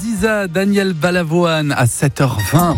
Ziza, Daniel Balavoine à 7h20.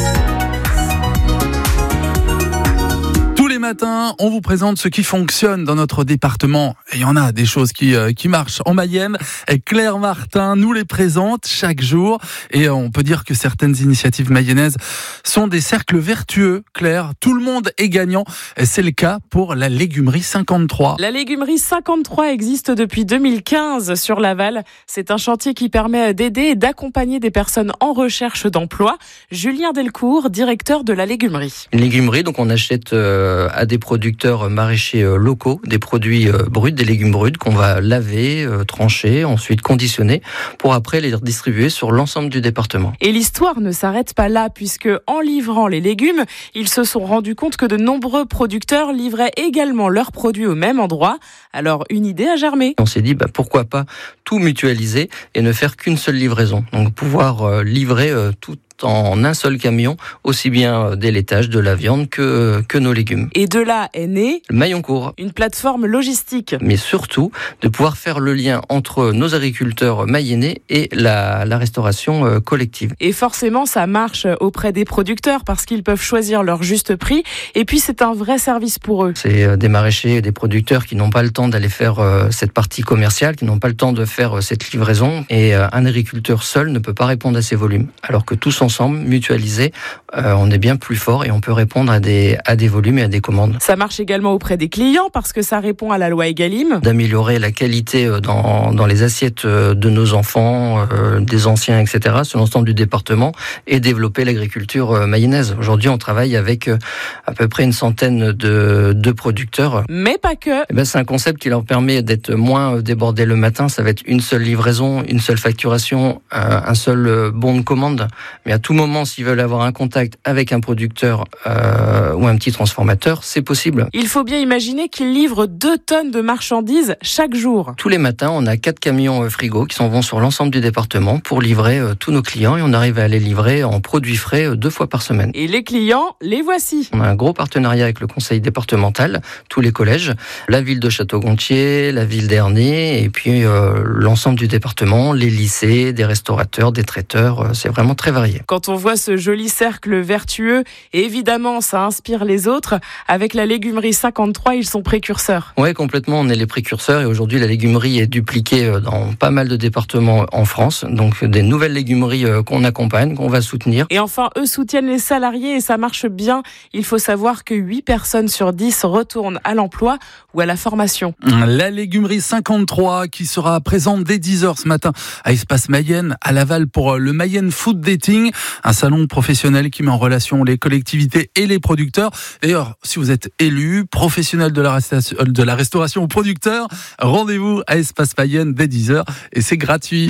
Tous les matins, on vous présente ce qui fonctionne dans notre département. Et il y en a des choses qui marchent en Mayenne. Et Claire Martin nous les présente chaque jour. Et on peut dire que certaines initiatives mayennaises sont des cercles vertueux. Claire, tout le monde est gagnant. Et c'est le cas pour la légumerie 53. La légumerie 53 existe depuis 2015 sur Laval. C'est un chantier qui permet d'aider et d'accompagner des personnes en recherche d'emploi. Julien Delcourt, directeur de la légumerie. Une légumerie, donc on achète à des producteurs maraîchers locaux des produits bruts, des légumes bruts qu'on va laver, trancher, ensuite conditionner pour après les distribuer sur l'ensemble du département. Et l'histoire ne s'arrête pas là puisque en livrant les légumes, ils se sont rendus compte que de nombreux producteurs livraient également leurs produits au même endroit. Alors une idée a germé. On s'est dit pourquoi pas tout mutualiser et ne faire qu'une seule livraison. Donc pouvoir livrer tout en un seul camion, aussi bien des laitages, de la viande que nos légumes. Et de là est né le maillon court. Une plateforme logistique. Mais surtout, de pouvoir faire le lien entre nos agriculteurs mayennais et la restauration collective. Et forcément, ça marche auprès des producteurs parce qu'ils peuvent choisir leur juste prix. Et puis, c'est un vrai service pour eux. C'est des maraîchers et des producteurs qui n'ont pas le temps d'aller faire cette partie commerciale, qui n'ont pas le temps de faire cette livraison. Et un agriculteur seul ne peut pas répondre à ces volumes. Alors que tous ensemble, mutualisés, on est bien plus fort et on peut répondre à des volumes et à des commandes. Ça marche également auprès des clients parce que ça répond à la loi Egalim. D'améliorer la qualité dans les assiettes de nos enfants, des anciens, etc., sur l'ensemble du département et développer l'agriculture mayonnaise. Aujourd'hui, on travaille avec à peu près une centaine de producteurs. Mais pas que. C'est un concept qui leur permet d'être moins débordés le matin. Ça va être une seule livraison, une seule facturation, un seul bon de commande. Mais à tout moment, s'ils veulent avoir un contact avec un producteur ou un petit transformateur, c'est possible. Il faut bien imaginer qu'ils livrent 2 tonnes de marchandises chaque jour. Tous les matins, on a 4 camions frigo qui s'en vont sur l'ensemble du département pour livrer tous nos clients et on arrive à les livrer en produits frais 2 fois par semaine. Et les clients, les voici. On a un gros partenariat avec le conseil départemental, tous les collèges, la ville de Château-Gontier, la ville d'Ernée et puis l'ensemble du département, les lycées, des restaurateurs, des traiteurs, c'est vraiment très varié. Quand on voit ce joli cercle vertueux, évidemment, ça inspire les autres. Avec la légumerie 53, ils sont précurseurs. Oui, complètement, on est les précurseurs et aujourd'hui, la légumerie est dupliquée dans pas mal de départements en France. Donc, des nouvelles légumeries qu'on accompagne, qu'on va soutenir. Et enfin, eux soutiennent les salariés et ça marche bien. Il faut savoir que 8 personnes sur 10 retournent à l'emploi ou à la formation. La légumerie 53 qui sera présente dès 10h ce matin à Espace Mayenne, à Laval pour le Mayenne Food Dating, un salon professionnel qui met en relation les collectivités et les producteurs. D'ailleurs, si vous êtes élu, professionnel de la restauration ou producteur, rendez-vous à Espace Mayenne dès 10h et c'est gratuit.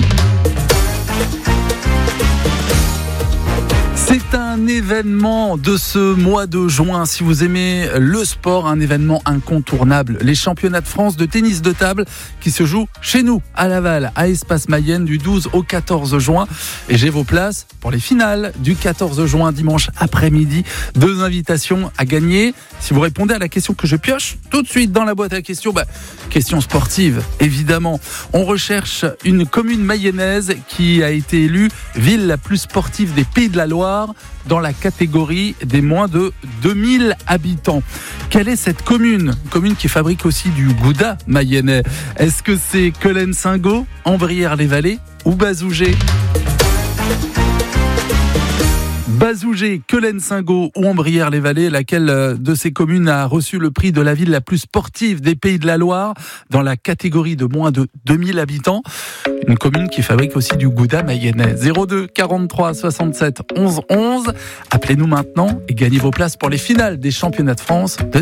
C'est un événement de ce mois de juin. Si vous aimez le sport, un événement incontournable. Les championnats de France de tennis de table qui se jouent chez nous, à Laval, à Espace Mayenne, du 12 au 14 juin. Et j'ai vos places pour les finales du 14 juin, dimanche après-midi. 2 invitations à gagner. Si vous répondez à la question que je pioche tout de suite dans la boîte à questions, question sportive, évidemment. On recherche une commune mayonnaise qui a été élue ville la plus sportive des Pays de la Loire dans la catégorie des moins de 2000 habitants. Quelle est cette commune ? Une commune qui fabrique aussi du gouda mayennais. Est-ce que c'est Quelen-Saint-Gaud, Ambrières-les-Vallées ou Bazougers ? Bazougers, Quelen-Saint-Gaud ou Ambrières-les-Vallées, laquelle de ces communes a reçu le prix de la ville la plus sportive des Pays de la Loire dans la catégorie de moins de 2000 habitants. Une commune qui fabrique aussi du gouda mayennais. 02 43 67 11 11. Appelez-nous maintenant et gagnez vos places pour les finales des championnats de France de